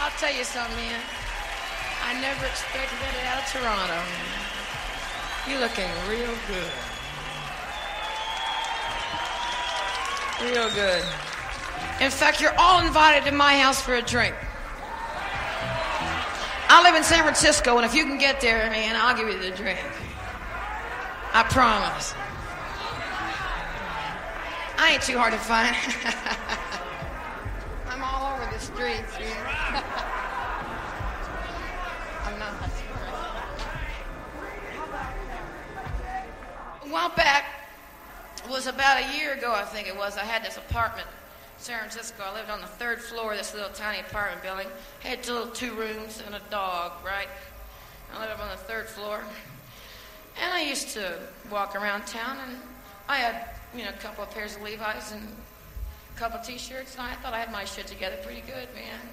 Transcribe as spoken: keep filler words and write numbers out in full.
I'll tell you something, man. I never expected that out of Toronto. You looking real good. Real good. In fact, you're all invited to my house for a drink. I live in San Francisco, and if you can get there, man, I'll give you the drink. I promise. I ain't too hard to find. I'm all over the streets, man. I'm not. A while back, it was about a year ago, I think it was, I had this apartment in San Francisco. I lived on the third floor of this little tiny apartment building. Had little two rooms and a dog, right? I lived up on the third floor. And I used to walk around town, and I had, you know, a couple of pairs of Levi's and a couple of T-shirts, and I thought I had my shit together pretty good, man.